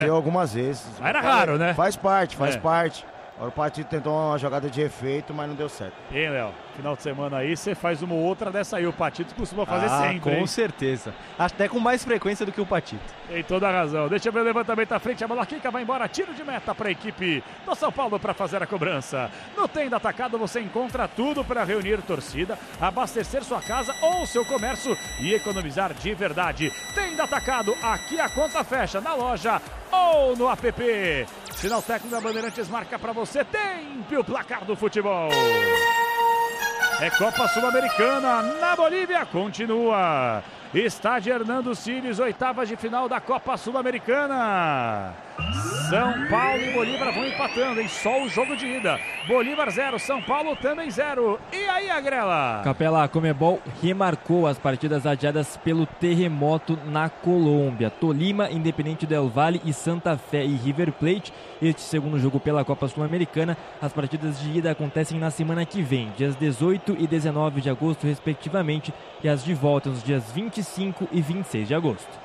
Deu algumas vezes. Era raro, né? Faz parte. Agora o Patito tentou uma jogada de efeito, mas não deu certo. E Léo, final de semana aí você faz uma ou outra dessa aí. O Patito costuma fazer sempre. Com certeza. Até com mais frequência do que o Patito. Tem toda a razão. Deixa eu ver o levantamento à frente. A bola quica, vai embora. Tiro de meta para a equipe do São Paulo para fazer a cobrança. No Tenda Atacado você encontra tudo para reunir torcida, abastecer sua casa ou seu comércio e economizar de verdade. Tenda Atacado, aqui a conta fecha na loja ou no app. Sinal técnico da Bandeirantes marca para você. Tempe o placar do futebol. É Copa Sul-Americana na Bolívia. Continua. Estádio Hernando Siles, oitavas de final da Copa Sul-Americana. São Paulo e Bolívar vão empatando, hein? Só o jogo de ida. Bolívar 0, São Paulo também 0. E aí, Agrela? Capela, a Conmebol remarcou as partidas adiadas pelo terremoto na Colômbia. Tolima, Independente del Valle e Santa Fé e River Plate. Este segundo jogo pela Copa Sul-Americana. As partidas de ida acontecem na semana que vem, dias 18 e 19 de agosto, respectivamente, e as de volta nos dias 25 e 26 de agosto.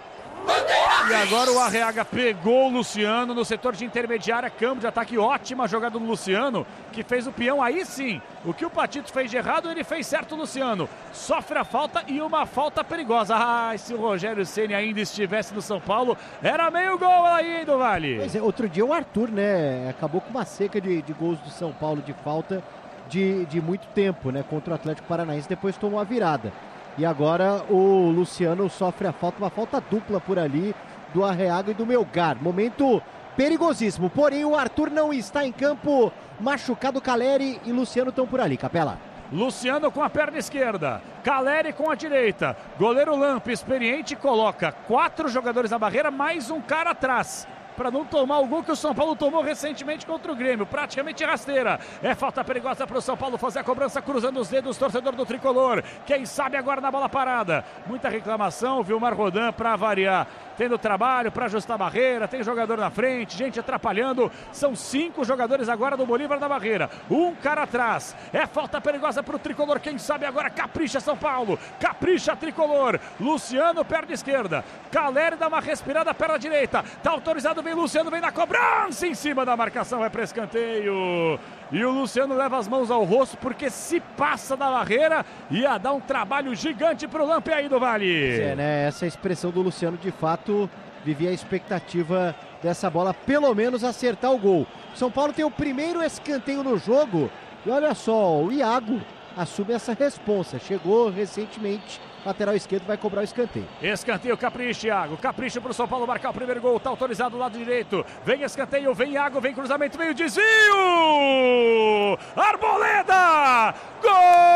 E agora o Arreaga pegou o Luciano no setor de intermediária, campo de ataque, ótima jogada do Luciano, que fez o peão, aí sim, o que o Patito fez de errado, ele fez certo, o Luciano. Sofre a falta e uma falta perigosa. Se o Rogério Ceni ainda estivesse no São Paulo, era meio gol aí, hein, do Vale? Pois é, outro dia o Arthur, né, acabou com uma seca de gols do São Paulo de falta de muito tempo, né, contra o Atlético Paranaense, depois tomou a virada. E agora o Luciano sofre a falta, uma falta dupla por ali do Arreaga e do Melgar. Momento perigosíssimo, porém o Arthur não está em campo, machucado. Caleri e Luciano estão por ali, Capela. Luciano com a perna esquerda, Caleri com a direita. Goleiro Lampe, experiente, coloca 4 jogadores na barreira, mais um cara atrás, para não tomar o gol que o São Paulo tomou recentemente contra o Grêmio, praticamente rasteira. É falta perigosa para o São Paulo fazer a cobrança, cruzando os dedos, torcedor do Tricolor. Quem sabe agora na bola parada. Muita reclamação, Vilmar Rodan para variar. Tendo trabalho para ajustar a barreira, tem jogador na frente, gente atrapalhando. São 5 jogadores agora do Bolívar na barreira. Um cara atrás. É falta perigosa para o Tricolor. Quem sabe agora capricha São Paulo. Capricha Tricolor. Luciano, perna esquerda. Caleri dá uma respirada, perna direita. Tá autorizado, vem Luciano, vem na cobrança. Em cima da marcação, vai para escanteio. E o Luciano leva as mãos ao rosto, porque se passa da barreira, ia dar um trabalho gigante pro Lampe aí do Vale. É, né? Essa expressão do Luciano, de fato, vivia a expectativa dessa bola, pelo menos acertar o gol. São Paulo tem o primeiro escanteio no jogo, e olha só, o Iago assume essa responsa. Chegou recentemente, lateral esquerdo, vai cobrar o escanteio. Escanteio, capricha, Iago. Capricha pro São Paulo marcar o primeiro gol. Tá autorizado do lado direito. Vem escanteio, vem Iago, vem cruzamento, vem o desvio! Arboleda! Gol!